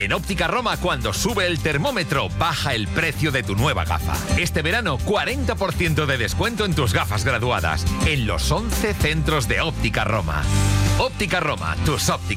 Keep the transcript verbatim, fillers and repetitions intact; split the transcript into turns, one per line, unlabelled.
En Óptica Roma, cuando sube el termómetro, baja el precio de tu nueva gafa. Este verano, cuarenta por ciento de descuento en tus gafas graduadas, en los once centros de Óptica Roma. Óptica Roma, tus ópticas.